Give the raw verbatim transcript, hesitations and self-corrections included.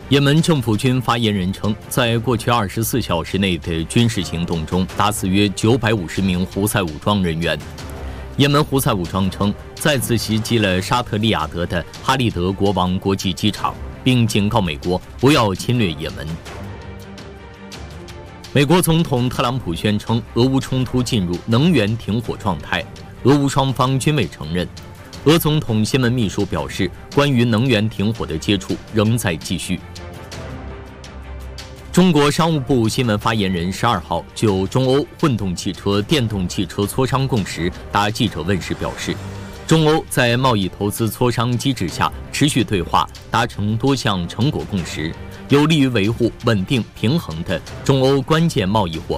也门政府军发言人称，在过去二十四小时内的军事行动中，打死约九百五十名胡塞武装人员。也门胡塞武装称，再次袭击了沙特利雅得的哈利德国王国际机场，并警告美国不要侵略也门。美国总统特朗普宣称，俄乌冲突进入能源停火状态，俄乌双方均未承认。俄总统新闻秘书表示，关于能源停火的接触仍在继续。中国商务部新闻发言人十二号就中欧混动汽车、电动汽车磋商共识答记者问时表示，中欧在贸易投资磋商机制下持续对话，达成多项成果共识，有利于维护稳定平衡的中欧关键贸易伙